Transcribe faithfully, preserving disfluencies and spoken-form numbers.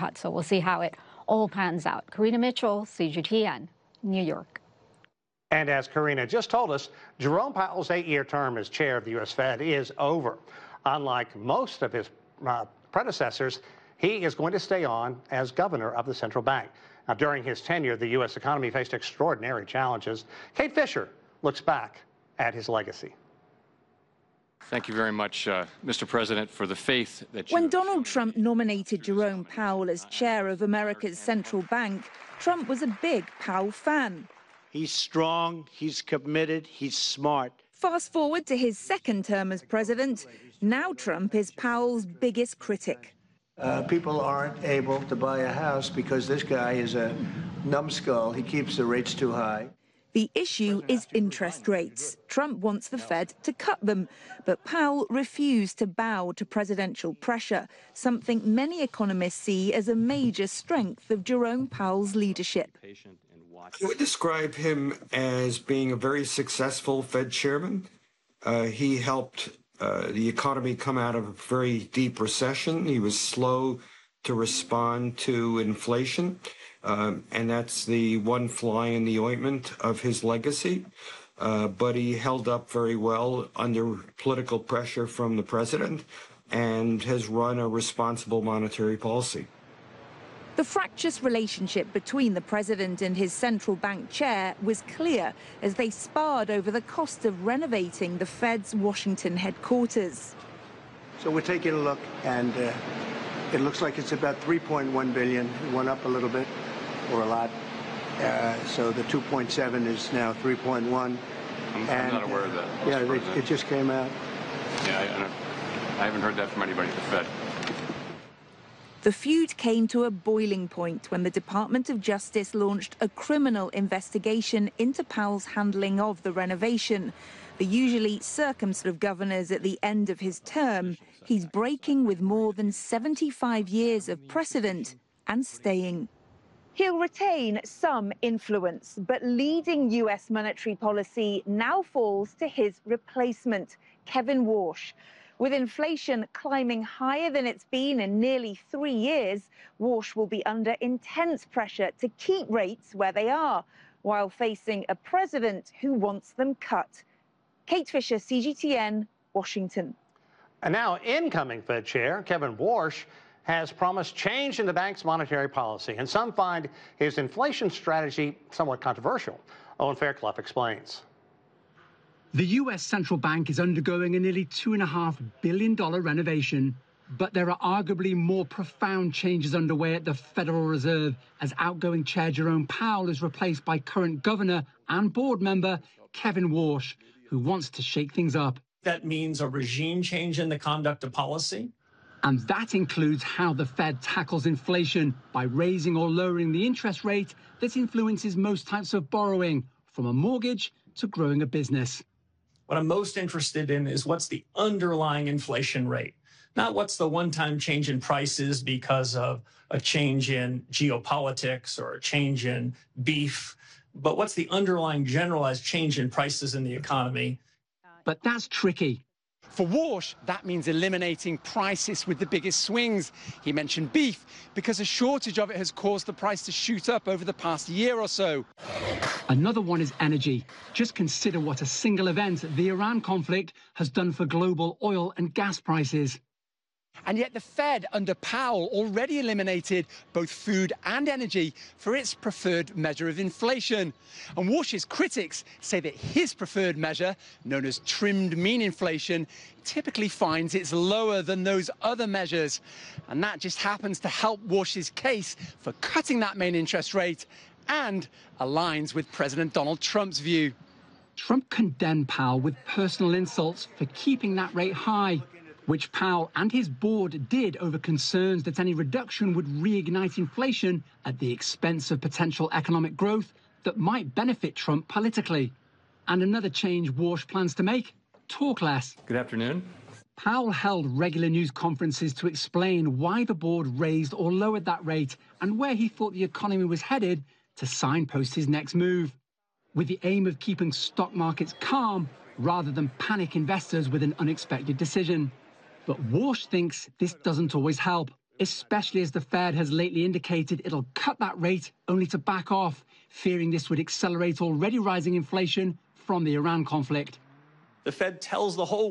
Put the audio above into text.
cut. So we'll see how it all pans out. Karina Mitchell, C G T N, New York. And as Karina just told us, Jerome Powell's eight-year term as chair of the U S Fed is over. Unlike most of his uh, predecessors, he is going to stay on as governor of the central bank. Now, during his tenure, the U S economy faced extraordinary challenges. Kate Fisher looks back at his legacy. Thank you very much, uh, Mister President, for the faith that you... When Donald Trump nominated Jerome Powell as chair of America's central bank, Trump was a big Powell fan. He's strong, he's committed, he's smart. Fast forward to his second term as president. Now Trump is Powell's biggest critic. Uh, people aren't able to buy a house because this guy is a numbskull. He keeps the rates too high. The issue is interest rates. Trump wants the Fed to cut them, but Powell refused to bow to presidential pressure, something many economists see as a major strength of Jerome Powell's leadership. I would describe him as being a very successful Fed chairman. Uh, he helped uh, the economy come out of a very deep recession. He was slow to respond to inflation. Um, and that's the one fly in the ointment of his legacy. Uh, but he held up very well under political pressure from the president and has run a responsible monetary policy. The fractious relationship between the president and his central bank chair was clear as they sparred over the cost of renovating the Fed's Washington headquarters. So we're taking a look, and uh, it looks like it's about three point one billion dollars. It went up a little bit, or a lot. Uh, so the two point seven is now three point one. I'm, and, I'm not aware of that. Yeah, it, it just came out. Yeah, I, I, don't, I haven't heard that from anybody at the Fed. The feud came to a boiling point when the Department of Justice launched a criminal investigation into Powell's handling of the renovation. The usually circumspect governors at the end of his term, he's breaking with more than seventy-five years of precedent and staying. He'll retain some influence, but leading U S monetary policy now falls to his replacement, Kevin Warsh. With inflation climbing higher than it's been in nearly three years, Warsh will be under intense pressure to keep rates where they are, while facing a president who wants them cut. Kate Fisher, C G T N, Washington. And now incoming Fed Chair Kevin Warsh has promised change in the bank's monetary policy, and some find his inflation strategy somewhat controversial. Owen Fairclough explains. The U S central bank is undergoing a nearly two point five billion dollars renovation, but there are arguably more profound changes underway at the Federal Reserve as outgoing Chair Jerome Powell is replaced by current governor and board member Kevin Warsh, who wants to shake things up. That means a regime change in the conduct of policy. And that includes how the Fed tackles inflation by raising or lowering the interest rate that influences most types of borrowing, from a mortgage to growing a business. What I'm most interested in is what's the underlying inflation rate, not what's the one-time change in prices because of a change in geopolitics or a change in beef, but what's the underlying generalized change in prices in the economy. But that's tricky. For Warsh, that means eliminating prices with the biggest swings. He mentioned beef because a shortage of it has caused the price to shoot up over the past year or so. Another one is energy. Just consider what a single event, the Iran conflict, has done for global oil and gas prices. And yet the Fed under Powell already eliminated both food and energy for its preferred measure of inflation. And Warsh's critics say that his preferred measure, known as trimmed mean inflation, typically finds it's lower than those other measures. And that just happens to help Warsh's case for cutting that main interest rate and aligns with President Donald Trump's view. Trump condemned Powell with personal insults for keeping that rate high, which Powell and his board did over concerns that any reduction would reignite inflation at the expense of potential economic growth that might benefit Trump politically. And another change Warsh plans to make: talk less. Good afternoon. Powell held regular news conferences to explain why the board raised or lowered that rate and where he thought the economy was headed to signpost his next move, with the aim of keeping stock markets calm rather than panic investors with an unexpected decision. But Warsh thinks this doesn't always help. especially as the Fed has lately indicated it'll cut that rate only to back off, fearing this would accelerate already rising inflation from the Iran conflict. The Fed tells the whole